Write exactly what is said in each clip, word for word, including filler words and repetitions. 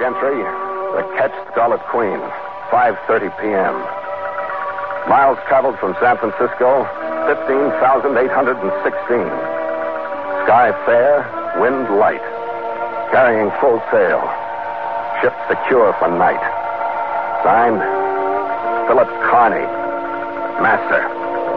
entry, the Ketch Scarlet Queen, five thirty p.m. Miles traveled from San Francisco, fifteen thousand eight hundred sixteen. Sky fair, wind light. Carrying full sail. Ship secure for night. Signed, Philip Carney, Master.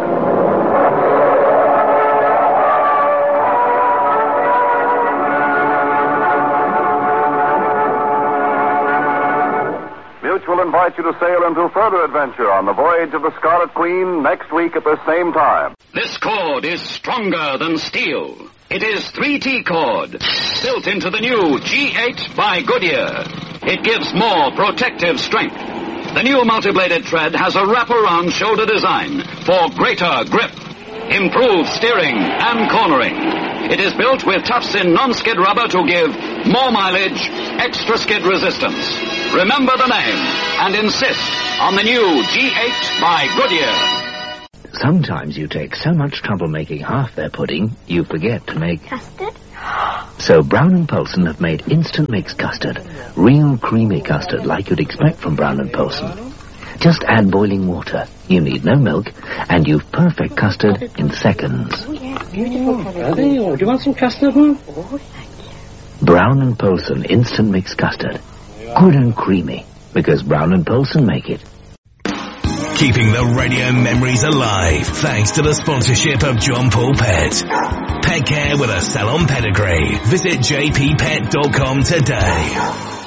Mutual invites you to sail into further adventure on the voyage of the Scarlet Queen next week at the same time. This cord is stronger than steel. It is three T cord, built into the new G eight by Goodyear. It gives more protective strength. The new multi-bladed thread has a wraparound shoulder design for greater grip, improved steering and cornering. It is built with tufts in non-skid rubber to give more mileage, extra skid resistance. Remember the name and insist on the new G eight by Goodyear. Sometimes you take so much trouble making half their pudding, you forget to make... Custard? So Brown and Polson have made instant mix custard. Real creamy custard like you'd expect from Brown and Polson. Just add boiling water. You need no milk, and you've perfect custard in seconds. Oh, yes, beautiful oh, colour. Oh, do you want some custard, huh? Oh, thank you. Brown and Polson instant mix custard. Good and creamy, because Brown and Polson make it. Keeping the radio memories alive thanks to the sponsorship of John Paul Pet. Pet care with a salon pedigree. Visit j p pet dot com today.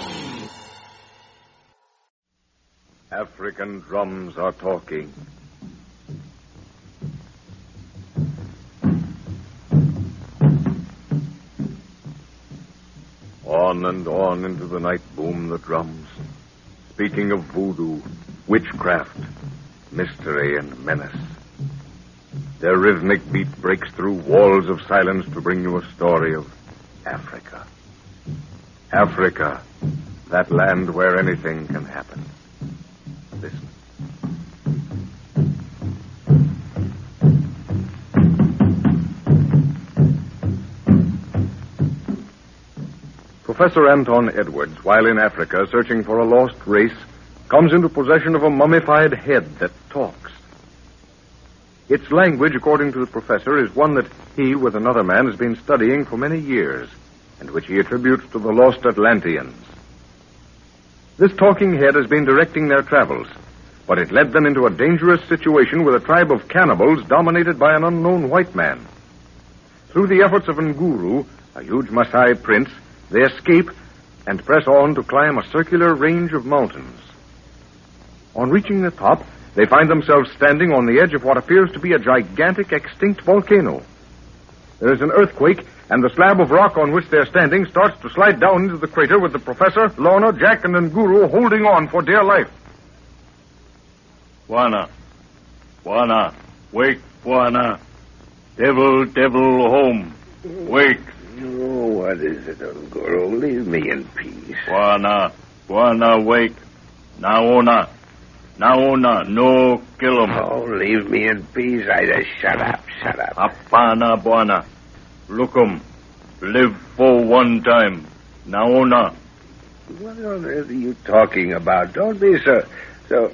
African drums are talking. On and on into the night boom the drums, speaking of voodoo, witchcraft, mystery, and menace. Their rhythmic beat breaks through walls of silence to bring you a story of Africa. Africa, that land where anything can happen. Listen. Professor Anton Edwards, while in Africa searching for a lost race, comes into possession of a mummified head that talks. Its language, according to the professor, is one that he, with another man, has been studying for many years, and which he attributes to the lost Atlanteans. This talking head has been directing their travels, but it led them into a dangerous situation with a tribe of cannibals dominated by an unknown white man. Through the efforts of Nguru, a huge Maasai prince, they escape and press on to climb a circular range of mountains. On reaching the top, they find themselves standing on the edge of what appears to be a gigantic extinct volcano. There is an earthquake, and the slab of rock on which they're standing starts to slide down into the crater with the professor, Lorna, Jack, and Nguru holding on for dear life. Bwana, Bwana, wake, Bwana. Devil, devil, home. Wake. Oh, what is it, Nguru? Leave me in peace. Bwana, Bwana, wake. Naona. Naona, no kill him. Oh, leave me in peace. I just shut up, shut up. Apana, Bwana. Look him. Live for one time. Naona. What on earth are you talking about? Don't be so... so...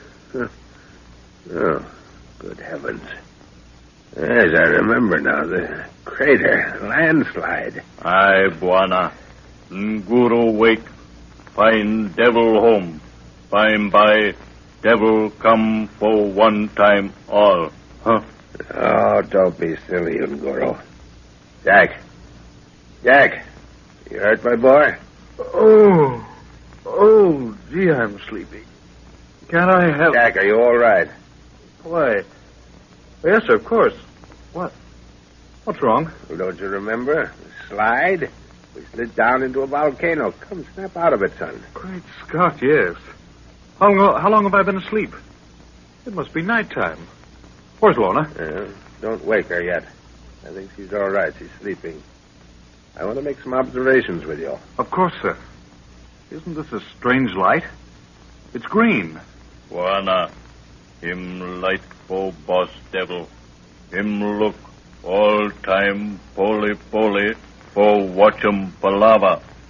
Oh, good heavens. Yes, I remember now. The crater, landslide. Aye, Bwana. Nguru wake. Find devil home. By by, devil come for one time all. Huh? Oh, don't be silly, Nguru. Jack. Jack. You hurt, my boy? Oh. Oh, gee, I'm sleepy. Can't I help... Jack, are you all right? Why? Yes, of course. What? What's wrong? Well, don't you remember? The slide? We slid down into a volcano. Come, snap out of it, son. Great Scott, yes. How long, how long have I been asleep? It must be nighttime. Where's Lorna? Uh, don't wake her yet. I think she's all right. She's sleeping. I want to make some observations with you. Of course, sir. Isn't this a strange light? It's green. Bwana, him light for boss devil. Him look all time poli poli for watch him palava.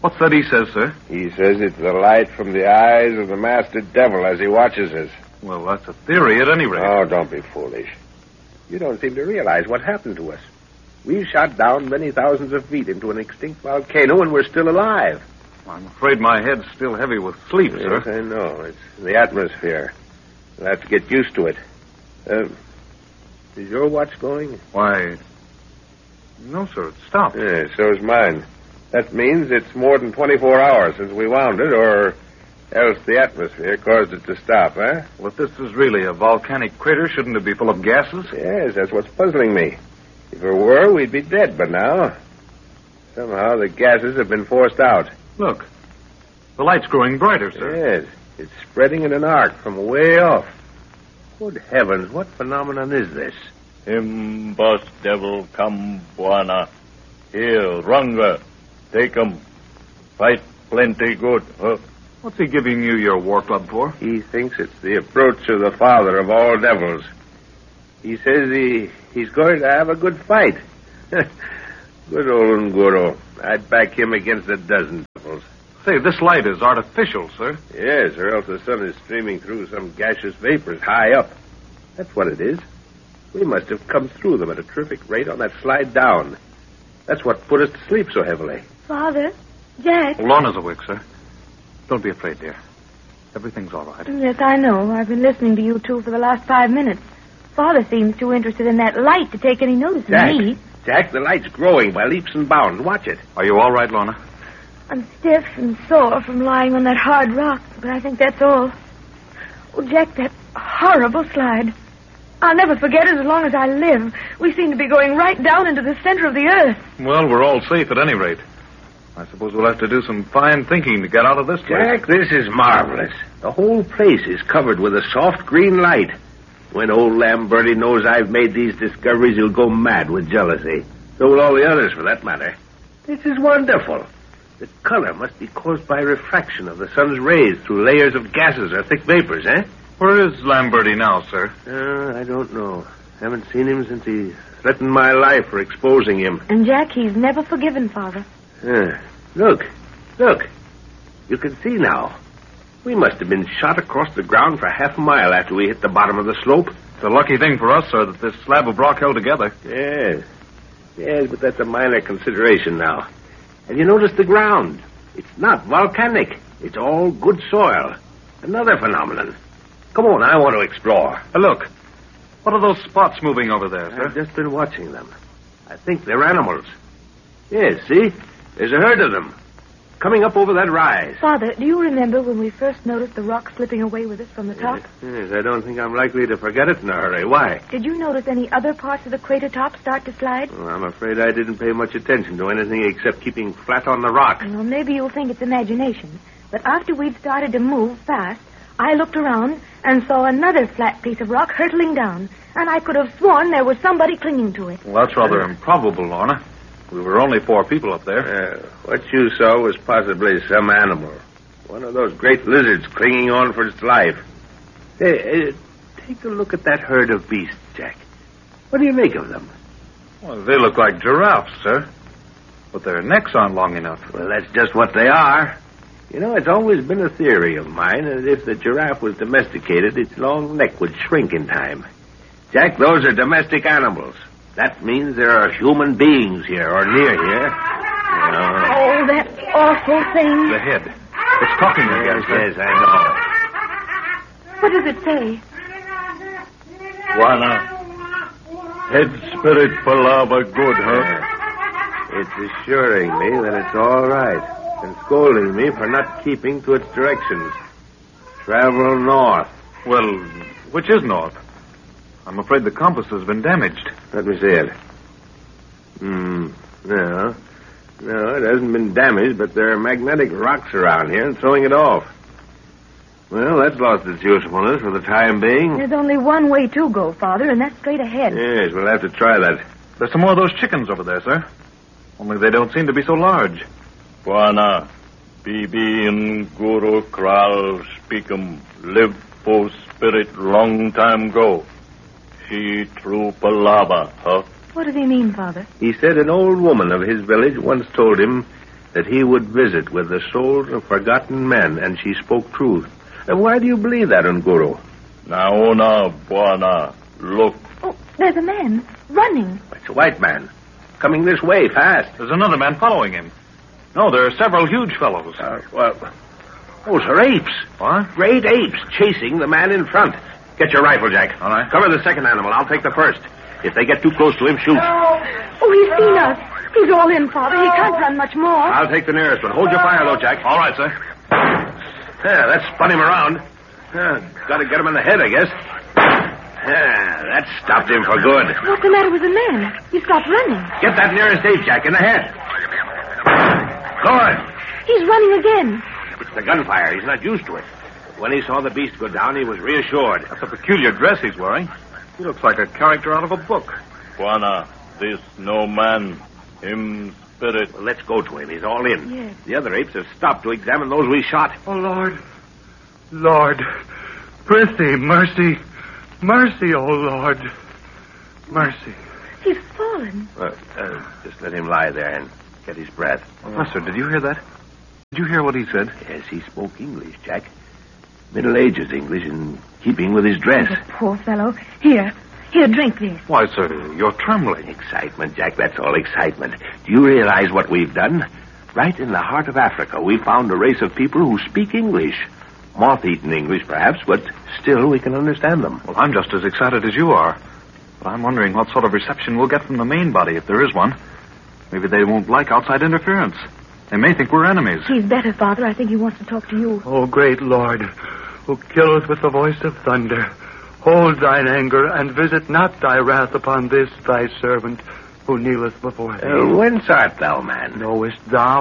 What's that he says, sir? He says it's the light from the eyes of the master devil as he watches us. Well, that's a theory at any rate. Oh, don't be foolish. You don't seem to realize what happened to us. We've shot down many thousands of feet into an extinct volcano, and we're still alive. I'm afraid my head's still heavy with sleep, Yes, sir. I know. It's the atmosphere. We'll have to get used to it. Uh, is your watch going? Why, no, sir. It stopped. Yeah, so's mine. That means it's more than twenty-four hours since we wound it, or else the atmosphere caused it to stop, huh? Well, if this is really a volcanic crater, shouldn't it be full of gases? Yes, that's what's puzzling me. If it were, we'd be dead by now. Somehow the gases have been forced out. Look, the light's growing brighter, sir. Yes, it's spreading in an arc from way off. Good heavens, what phenomenon is this? Him boss devil come Buana. Here, Runga. Take 'em. Fight plenty good, huh? What's he giving you your war club for? He thinks it's the approach of the father of all devils. He says he he's going to have a good fight. Good old Nguro. I'd back him against a dozen devils. Say, this light is artificial, sir. Yes, or else the sun is streaming through some gaseous vapors high up. That's what it is. We must have come through them at a terrific rate on that slide down. That's what put us to sleep so heavily. Father, Jack. Lorna's awake, sir. Don't be afraid, dear. Everything's all right. Yes, I know. I've been listening to you two for the last five minutes. Father seems too interested in that light to take any notice Jack, of me. Jack, the light's growing by leaps and bounds. Watch it. Are you all right, Lorna? I'm stiff and sore from lying on that hard rock, but I think that's all. Oh, Jack, that horrible slide. I'll never forget it as long as I live. We seem to be going right down into the center of the earth. Well, we're all safe at any rate. I suppose we'll have to do some fine thinking to get out of this place. Jack, this is marvelous. The whole place is covered with a soft green light. When old Lamberti knows I've made these discoveries, he'll go mad with jealousy. So will all the others, for that matter. This is wonderful. The color must be caused by refraction of the sun's rays through layers of gases or thick vapors, eh? Where is Lamberti now, sir? Uh, I don't know. Haven't seen him since he threatened my life for exposing him. And Jack, he's never forgiven Father. Uh, look. Look. You can see now. We must have been shot across the ground for half a mile after we hit the bottom of the slope. It's a lucky thing for us, sir, that this slab of rock held together. Yes. Yes, but that's a minor consideration now. Have you noticed the ground? It's not volcanic. It's all good soil. Another phenomenon. Come on, I want to explore. Uh, look. What are those spots moving over there, sir? I've just been watching them. I think they're animals. Yes, see? There's a herd of them. Coming up over that rise. Father, do you remember when we first noticed the rock slipping away with us from the top? Yes, I don't think I'm likely to forget it in a hurry. Why? Did you notice any other parts of the crater top start to slide? Well, I'm afraid I didn't pay much attention to anything except keeping flat on the rock. Well, maybe you'll think it's imagination, but after we'd started to move fast, I looked around and saw another flat piece of rock hurtling down, and I could have sworn there was somebody clinging to it. Well, that's rather improbable, Lorna. We were only four people up there. Uh, what you saw was possibly some animal. One of those great lizards clinging on for its life. Hey, uh, take a look at that herd of beasts, Jack. What do you make of them? Well, they look like giraffes, sir. But their necks aren't long enough. Well, that's just what they are. You know, it's always been a theory of mine that if the giraffe was domesticated, its long neck would shrink in time. Jack, those are domestic animals. That means there are human beings here or near here. No. Oh, that awful thing. The head. It's talking again, sir. Yes, I know. What does it say? Juana. Head spirit Palava good, huh? It's assuring me that it's all right and scolding me for not keeping to its directions. Travel north. Well, which is north? I'm afraid the compass has been damaged. Let me see it. Hmm. No. No, it hasn't been damaged, but there are magnetic rocks around here and throwing it off. Well, that's lost its usefulness for the time being. There's only one way to go, Father, and that's straight ahead. Yes, we'll have to try that. There's some more of those chickens over there, sir. Only they don't seem to be so large. Buana. Bibi and Guru Kral speak 'em. Live for spirit long time go. She true Palava, huh? What does he mean, Father? He said an old woman of his village once told him that he would visit with the souls of forgotten men, and she spoke truth. And why do you believe that, Nguru? Naona, Buana, look. Oh, there's a man running. It's a white man. Coming this way, fast. There's another man following him. No, there are several huge fellows. Uh, well, those are apes. What? Great apes chasing the man in front. Get your rifle, Jack. All right. Cover the second animal. I'll take the first. If they get too close to him, shoot. Oh, he's seen us. He's all in, Father. He can't run much more. I'll take the nearest one. Hold your fire, though, Jack. All right, sir. Yeah, that spun him around. Yeah, got to get him in the head, I guess. Yeah, that stopped him for good. What's the matter with the man? He stopped running. Get that nearest ape, Jack, in the head. Good. He's running again. It's the gunfire. He's not used to it. When he saw the beast go down, he was reassured. That's a peculiar dress he's wearing. He looks like a character out of a book. Buana, this no man. Him spirit. Well, let's go to him. He's all in. Yes. The other apes have stopped to examine those we shot. Oh, Lord. Lord. Prithee, mercy. Mercy, oh, Lord. Mercy. He's fallen. Uh, uh, just let him lie there and get his breath. Professor, did you hear that? Did you hear what he said? Yes, he spoke English, Jack. Middle Ages English in keeping with his dress. Oh, the poor fellow. Here. Here, drink this. Why, sir, you're trembling. Excitement, Jack. That's all excitement. Do you realize what we've done? Right in the heart of Africa, we found a race of people who speak English. Moth-eaten English, perhaps, but still we can understand them. Well, I'm just as excited as you are. But I'm wondering what sort of reception we'll get from the main body, if there is one. Maybe they won't like outside interference. They may think we're enemies. He's better, Father. I think he wants to talk to you. O great Lord, who killeth with the voice of thunder, hold thine anger and visit not thy wrath upon this thy servant who kneeleth before thee. Uh, whence art thou, man? Knowest thou